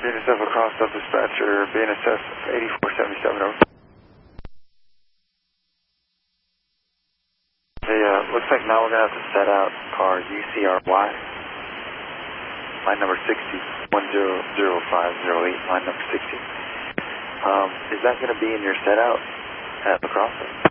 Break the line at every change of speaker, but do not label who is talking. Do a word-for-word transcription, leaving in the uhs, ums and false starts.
Unit seven across up dispatcher, B N S F eighty-four seventy-seven over. Hey, uh, looks like now we're going to have to set out car U C R Y. Line number sixty, one zero zero five zero eight, line number sixty. Um, is that going to be in your set out at the crossing?